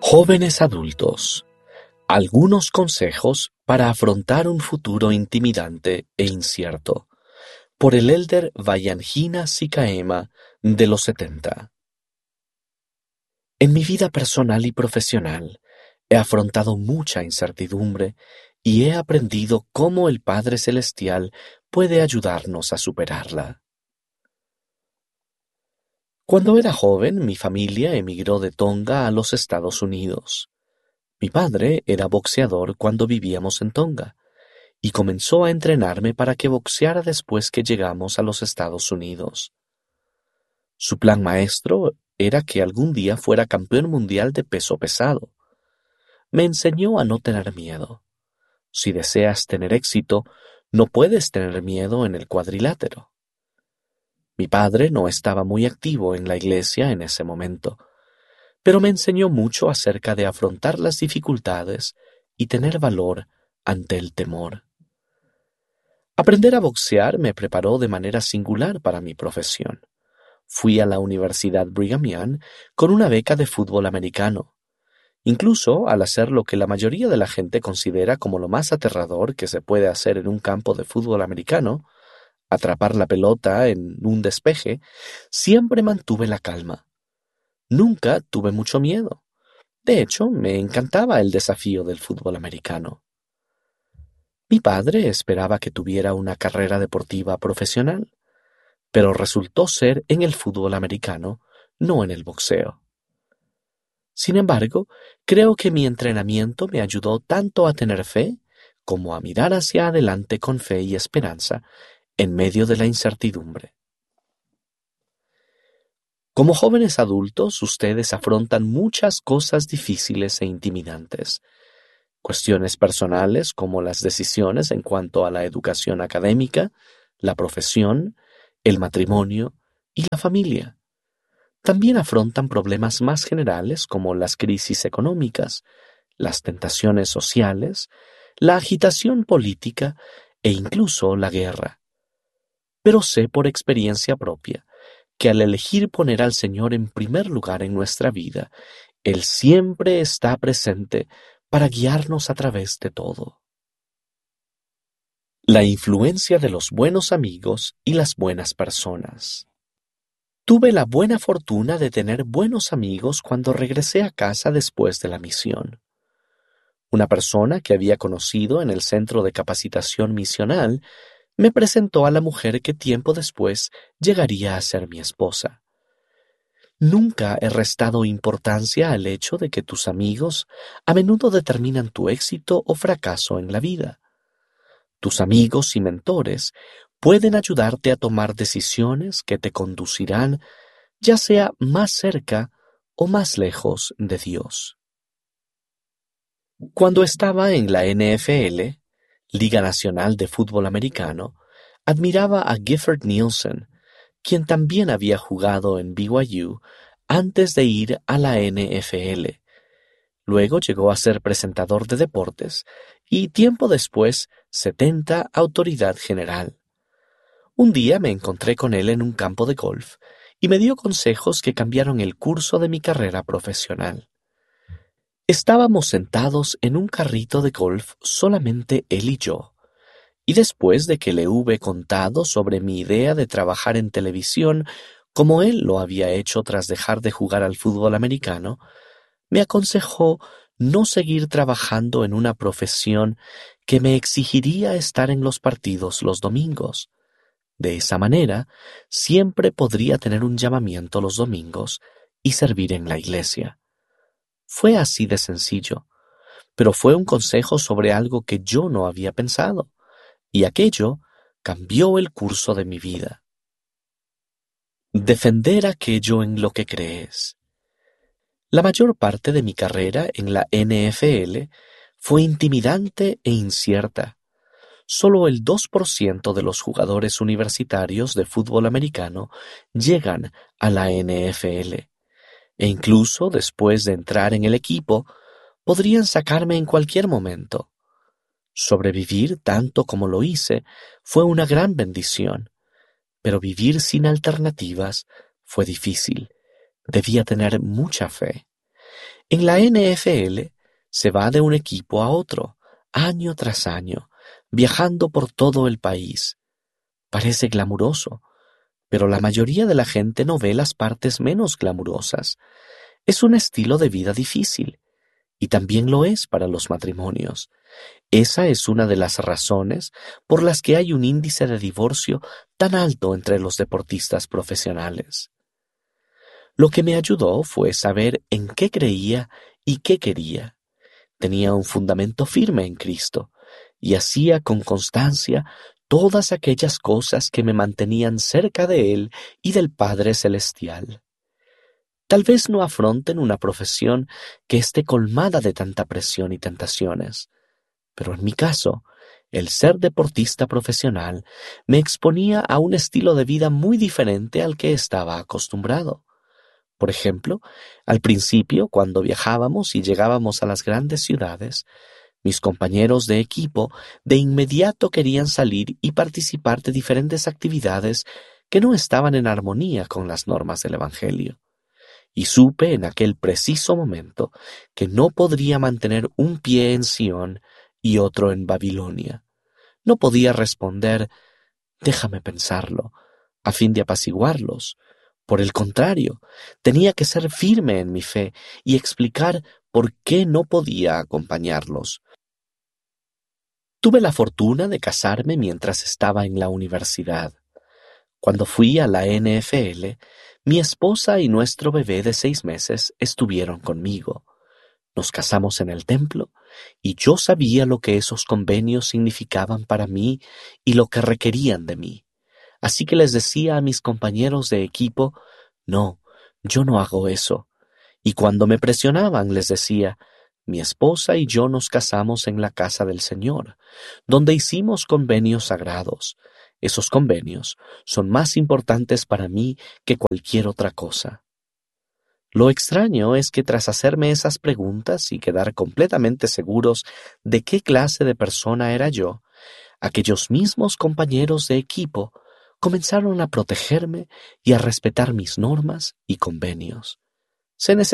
Jóvenes adultos, algunos consejos para afrontar un futuro intimidante e incierto, por el elder Vayanjina Sikaema de los 70. En mi vida personal y profesional he afrontado mucha incertidumbre y he aprendido cómo el Padre Celestial puede ayudarnos a superarla. Cuando era joven, mi familia emigró de Tonga a los Estados Unidos. Mi padre era boxeador cuando vivíamos en Tonga y comenzó a entrenarme para que boxeara después que llegamos a los Estados Unidos. Su plan maestro era que algún día fuera campeón mundial de peso pesado. Me enseñó a no tener miedo. Si deseas tener éxito, no puedes tener miedo en el cuadrilátero. Mi padre no estaba muy activo en la iglesia en ese momento, pero me enseñó mucho acerca de afrontar las dificultades y tener valor ante el temor. Aprender a boxear me preparó de manera singular para mi profesión. Fui a la Universidad Brigham Young con una beca de fútbol americano. Incluso al hacer lo que la mayoría de la gente considera como lo más aterrador que se puede hacer en un campo de fútbol americano, atrapar la pelota en un despeje, siempre mantuve la calma. Nunca tuve mucho miedo. De hecho, me encantaba el desafío del fútbol americano. Mi padre esperaba que tuviera una carrera deportiva profesional, pero resultó ser en el fútbol americano, no en el boxeo. Sin embargo, creo que mi entrenamiento me ayudó tanto a tener fe como a mirar hacia adelante con fe y esperanza en medio de la incertidumbre. Como jóvenes adultos, ustedes afrontan muchas cosas difíciles e intimidantes. Cuestiones personales como las decisiones en cuanto a la educación académica, la profesión, el matrimonio y la familia. También afrontan problemas más generales como las crisis económicas, las tentaciones sociales, la agitación política e incluso la guerra. Pero sé por experiencia propia que al elegir poner al Señor en primer lugar en nuestra vida, Él siempre está presente para guiarnos a través de todo. La influencia de los buenos amigos y las buenas personas. Tuve la buena fortuna de tener buenos amigos cuando regresé a casa después de la misión. Una persona que había conocido en el centro de capacitación misional me presentó a la mujer que tiempo después llegaría a ser mi esposa. Nunca he restado importancia al hecho de que tus amigos a menudo determinan tu éxito o fracaso en la vida. Tus amigos y mentores pueden ayudarte a tomar decisiones que te conducirán ya sea más cerca o más lejos de Dios. Cuando estaba en la NFL, Liga Nacional de Fútbol Americano, admiraba a Gifford Nielsen, quien también había jugado en BYU antes de ir a la NFL. Luego llegó a ser presentador de deportes y tiempo después 70 autoridad general. Un día me encontré con él en un campo de golf y me dio consejos que cambiaron el curso de mi carrera profesional. Estábamos sentados en un carrito de golf solamente él y yo, y después de que le hube contado sobre mi idea de trabajar en televisión, como él lo había hecho tras dejar de jugar al fútbol americano, me aconsejó no seguir trabajando en una profesión que me exigiría estar en los partidos los domingos. De esa manera, siempre podría tener un llamamiento los domingos y servir en la iglesia. Fue así de sencillo, pero fue un consejo sobre algo que yo no había pensado, y aquello cambió el curso de mi vida. Defender aquello en lo que crees. La mayor parte de mi carrera en la NFL fue intimidante e incierta. Solo el 2% de los jugadores universitarios de fútbol americano llegan a la NFL, e incluso después de entrar en el equipo, podrían sacarme en cualquier momento. Sobrevivir tanto como lo hice fue una gran bendición, pero vivir sin alternativas fue difícil. Debía tener mucha fe. En la NFL se va de un equipo a otro, año tras año, viajando por todo el país. Parece glamuroso, pero la mayoría de la gente no ve las partes menos glamurosas. Es un estilo de vida difícil, y también lo es para los matrimonios. Esa es una de las razones por las que hay un índice de divorcio tan alto entre los deportistas profesionales. Lo que me ayudó fue saber en qué creía y qué quería. Tenía un fundamento firme en Cristo y hacía con constancia todas aquellas cosas que me mantenían cerca de Él y del Padre Celestial. Tal vez no afronten una profesión que esté colmada de tanta presión y tentaciones, pero en mi caso, el ser deportista profesional me exponía a un estilo de vida muy diferente al que estaba acostumbrado. Por ejemplo, al principio, cuando viajábamos y llegábamos a las grandes ciudades, mis compañeros de equipo de inmediato querían salir y participar de diferentes actividades que no estaban en armonía con las normas del Evangelio. Y supe en aquel preciso momento que no podría mantener un pie en Sión y otro en Babilonia. No podía responder, déjame pensarlo, a fin de apaciguarlos. Por el contrario, tenía que ser firme en mi fe y explicar por qué no podía acompañarlos. Tuve la fortuna de casarme mientras estaba en la universidad. Cuando fui a la NFL, mi esposa y nuestro bebé de 6 meses estuvieron conmigo. Nos casamos en el templo y yo sabía lo que esos convenios significaban para mí y lo que requerían de mí. Así que les decía a mis compañeros de equipo, no, yo no hago eso. Y cuando me presionaban les decía, mi esposa y yo nos casamos en la casa del Señor, donde hicimos convenios sagrados. Esos convenios son más importantes para mí que cualquier otra cosa. Lo extraño es que tras hacerme esas preguntas y quedar completamente seguros de qué clase de persona era yo, aquellos mismos compañeros de equipo comenzaron a protegerme y a respetar mis normas y convenios. Se